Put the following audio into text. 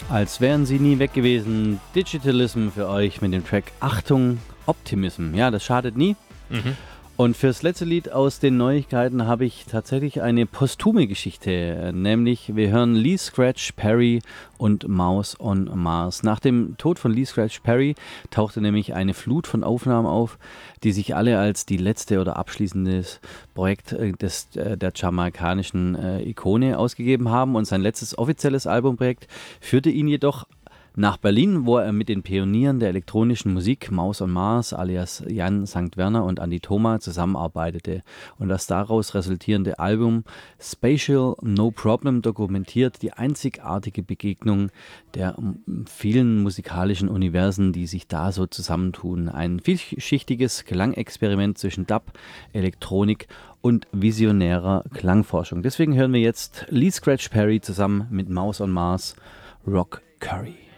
Als wären sie nie weg gewesen. Digitalism für euch mit dem Track Achtung, Optimism. Ja, das schadet nie. Und fürs letzte Lied aus den Neuigkeiten habe ich tatsächlich eine posthume Geschichte. Nämlich, wir hören Lee Scratch Perry und Mouse on Mars. Nach dem Tod von Lee Scratch Perry tauchte nämlich eine Flut von Aufnahmen auf, die sich alle als die letzte oder abschließendes Projekt der jamaikanischen Ikone ausgegeben haben. Und sein letztes offizielles Albumprojekt führte ihn jedoch nach Berlin, wo er mit den Pionieren der elektronischen Musik Mouse on Mars alias Jan St. Werner und Andi Thoma zusammenarbeitete. Und das daraus resultierende Album Spatial No Problem dokumentiert die einzigartige Begegnung der vielen musikalischen Universen, die sich da so zusammentun. Ein vielschichtiges Klangexperiment zwischen Dub, Elektronik und visionärer Klangforschung. Deswegen hören wir jetzt Lee Scratch Perry zusammen mit Mouse on Mars, Rock Curry.